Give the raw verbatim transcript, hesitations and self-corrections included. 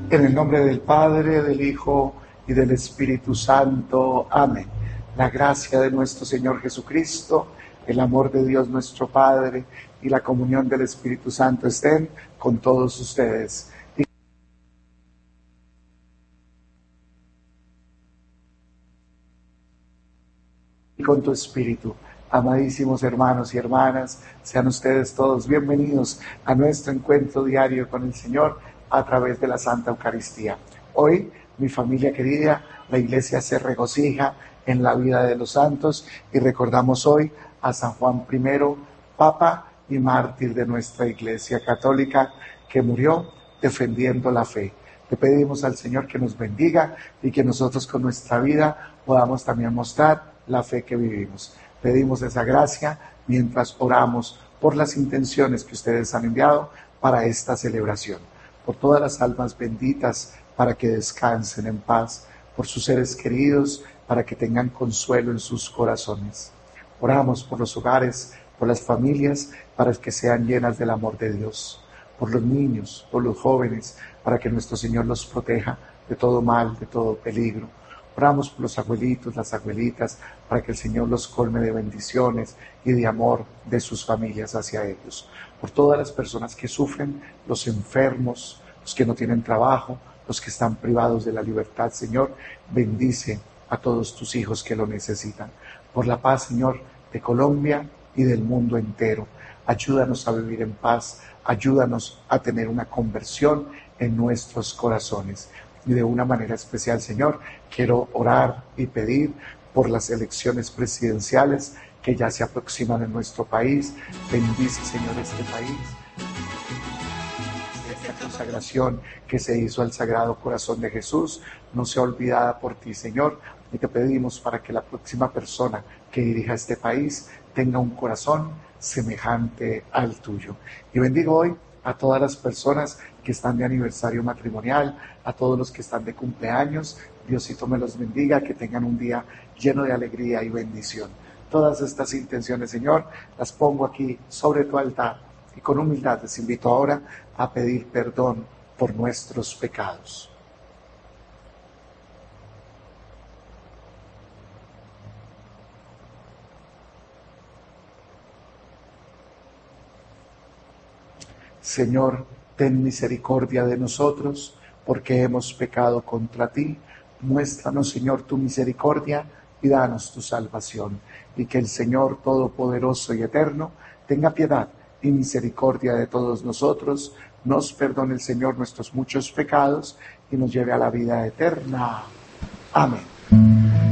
En el nombre del Padre, del Hijo y del Espíritu Santo. Amén. La gracia de nuestro Señor Jesucristo, el amor de Dios nuestro Padre y la comunión del Espíritu Santo estén con todos ustedes. Y con tu espíritu. Amadísimos hermanos y hermanas, sean ustedes todos bienvenidos a nuestro encuentro diario con el Señor a través de la Santa Eucaristía. Hoy, mi familia querida, la Iglesia se regocija en la vida de los santos y recordamos hoy a San Juan primero, Papa y mártir de nuestra Iglesia Católica, que murió defendiendo la fe. Le pedimos al Señor que nos bendiga y que nosotros con nuestra vida podamos también mostrar la fe que vivimos. Pedimos esa gracia mientras oramos por las intenciones que ustedes han enviado para esta celebración, por todas las almas benditas para que descansen en paz, por sus seres queridos para que tengan consuelo en sus corazones. Oramos por los hogares, por las familias, para que sean llenas del amor de Dios, por los niños, por los jóvenes, para que nuestro Señor los proteja de todo mal, de todo peligro. Oramos por los abuelitos, las abuelitas, para que el Señor los colme de bendiciones y de amor de sus familias hacia ellos. Por todas las personas que sufren, los enfermos, los que no tienen trabajo, los que están privados de la libertad, Señor, bendice a todos tus hijos que lo necesitan. Por la paz, Señor, de Colombia y del mundo entero. Ayúdanos a vivir en paz, ayúdanos a tener una conversión en nuestros corazones. Y de una manera especial, Señor, quiero orar y pedir por las elecciones presidenciales que ya se aproximan en nuestro país. Bendice, Señor, este país. Esta consagración que se hizo al Sagrado Corazón de Jesús no sea olvidada por ti, Señor. Y te pedimos para que la próxima persona que dirija este país tenga un corazón semejante al tuyo. Y bendigo hoy a todas las personas que están de aniversario matrimonial, a todos los que están de cumpleaños. Diosito me los bendiga, que tengan un día lleno de alegría y bendición. Todas estas intenciones, Señor, las pongo aquí sobre tu altar y con humildad les invito ahora a pedir perdón por nuestros pecados. Señor, ten misericordia de nosotros, porque hemos pecado contra ti. Muéstranos, Señor, tu misericordia y danos tu salvación. Y que el Señor Todopoderoso y Eterno tenga piedad y misericordia de todos nosotros, nos perdone el Señor nuestros muchos pecados y nos lleve a la vida eterna. Amén.